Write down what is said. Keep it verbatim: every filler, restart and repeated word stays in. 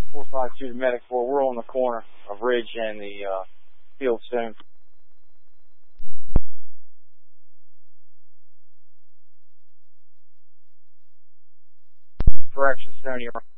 four five two to Medic four. We're on the corner of Ridge and the uh, Fieldstone. Correction, Stony.